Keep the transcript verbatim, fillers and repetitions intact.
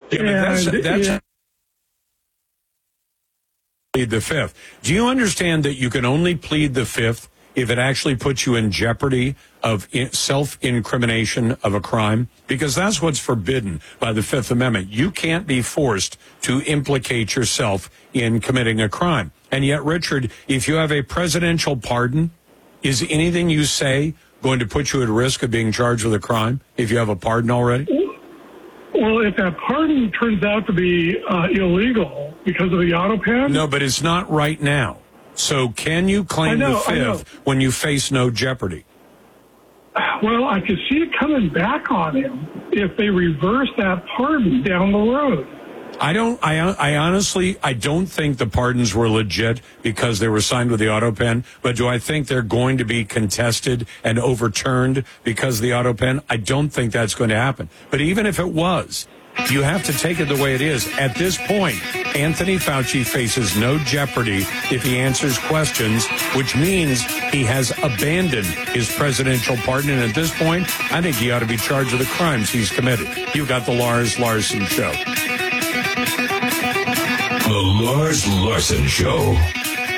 Yeah, but that's, And, that's yeah. plead the fifth. Do you understand that you can only plead the fifth if it actually puts you in jeopardy of in- self-incrimination of a crime? Because that's what's forbidden by the Fifth Amendment. You can't be forced to implicate yourself in committing a crime. And yet, Richard, if you have a presidential pardon, is anything you say going to put you at risk of being charged with a crime if you have a pardon already? Well, if that pardon turns out to be uh, illegal because of the auto pen, No, but it's not right now. So can you claim I know, the I know. fifth when you face no jeopardy? well, I could see it coming back on him if they reverse that pardon down the road. I don't, I, I honestly, I don't think the pardons were legit because they were signed with the auto pen, but do I think they're going to be contested and overturned because of the auto pen? I don't think that's going to happen. But even if it was, you have to take it the way it is. At this point, Anthony Fauci faces no jeopardy if he answers questions, which means he has abandoned his presidential pardon. And at this point, I think he ought to be charged with the crimes he's committed. You've got the Lars Larson Show. The Lars Larson Show.